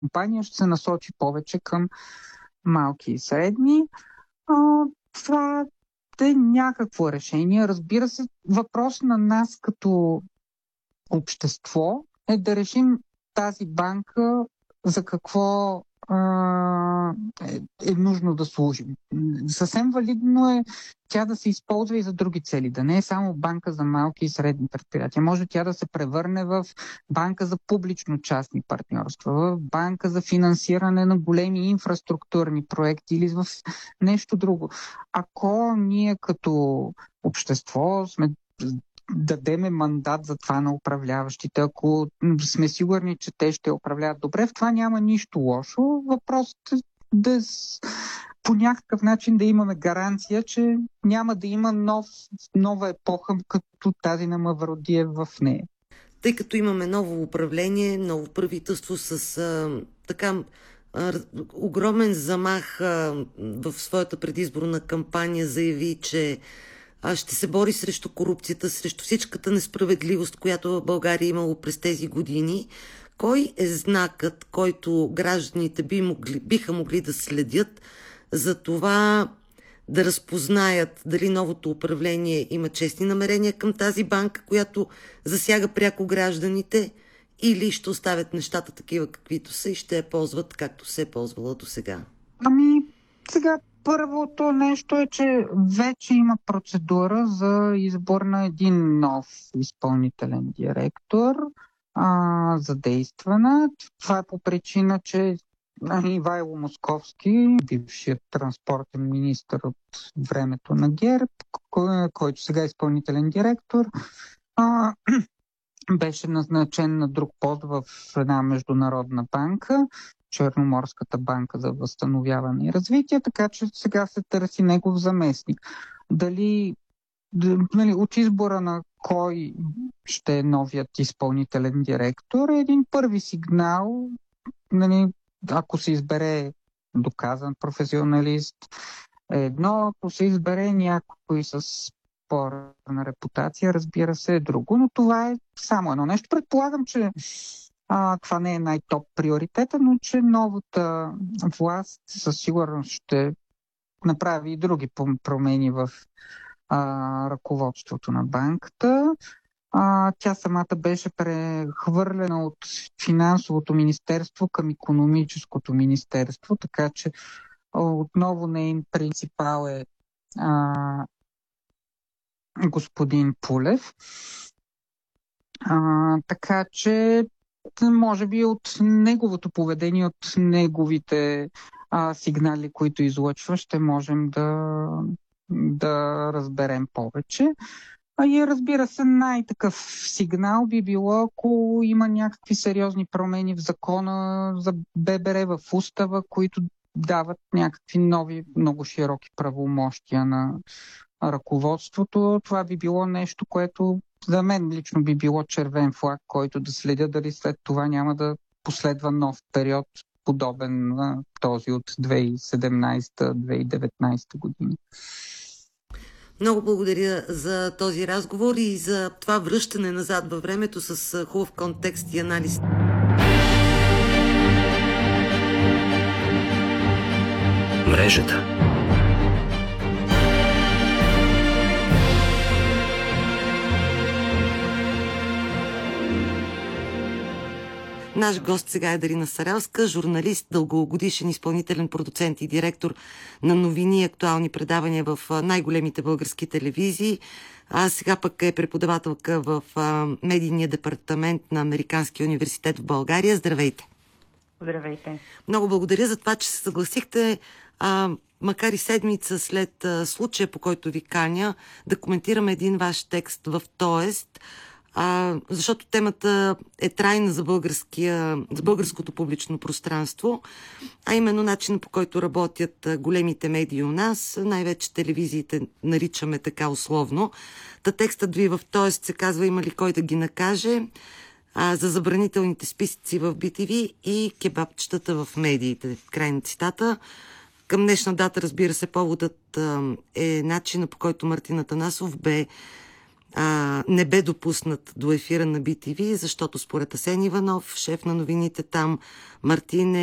компания ще се насочи повече към малки и средни. Това е някакво решение. Разбира се, въпрос на нас като общество е да решим тази банка за какво е нужно да служи. Съвсем валидно е тя да се използва и за други цели, да не е само банка за малки и средни предприятия. Може тя да се превърне в банка за публично-частни партньорства, в банка за финансиране на големи инфраструктурни проекти или в нещо друго. Ако ние като общество дадеме мандат за това на управляващите, ако сме сигурни, че те ще управляват добре, в това няма нищо лошо. Въпросът е по някакъв начин да имаме гаранция, че няма да има нова епоха, като тази на Мавродиев в нея. Тъй като имаме ново управление, ново правителство с огромен замах в своята предизборна кампания заяви, че ще се бори срещу корупцията, срещу всичката несправедливост, която в България е имало през тези години. Кой е знакът, който гражданите биха могли да следят за това да разпознаят дали новото управление има честни намерения към тази банка, която засяга пряко гражданите, или ще оставят нещата такива каквито са и ще я ползват както се е ползвала до сега? Сега първото нещо е, че вече има процедура за избор на един нов изпълнителен директор, задействана. Това е по причина, че Ивайло Московски, бившият транспортен министър от времето на ГЕРБ, който сега е изпълнителен директор, беше назначен на друг пост в една международна банка, Черноморската банка за възстановяване и развитие, така че сега се търси негов заместник. От избора на кой ще е новият изпълнителен директор е един първи сигнал, ако се избере доказан професионалист, едно, ако се избере някой с спорна репутация, разбира се, е друго, но това е само едно нещо. Предполагам, че това не е най-топ приоритета, но че новата власт със сигурност ще направи и други промени в ръководството на банката. Тя самата беше прехвърлена от финансовото министерство към икономическото министерство, така че отново нейн принципал е господин Пулев. Така че може би от неговото поведение, от неговите сигнали, които излъчва, ще можем да разберем повече. И разбира се, най-такъв сигнал би било, ако има някакви сериозни промени в закона за ББР, в устава, които дават някакви нови, много широки правомощия на ръководството. Това би било нещо, което за мен лично би било червен флаг, който да следя дали след това няма да последва нов период, подобен на този от 2017-2019 години. Много благодаря за този разговор и за това връщане назад във времето с хубав контекст и анализ. Мрежата. Наш гост сега е Дарина Сарелска, журналист, дългогодишен изпълнителен продуцент и директор на новини и актуални предавания в най-големите български телевизии. Сега пък е преподавателка в медийния департамент на Американския университет в България. Здравейте! Здравейте! Много благодаря за това, че се съгласихте, макар и седмица след случая, по който ви каня, да коментираме един ваш текст в Тоест, защото темата е трайна за българското публично пространство, а именно начина, по който работят големите медии у нас, най-вече телевизиите наричаме така условно. Текстът ви в Тоест се казва "Има ли кой да ги накаже?", за забранителните списъци в BTV и кебапчетата в медиите. Край на цитата. Към днешна дата, разбира се, поводът е начина, по който Мартин Атанасов бе не бе допуснат до ефира на BTV, защото според Асен Иванов, шеф на новините там, Мартин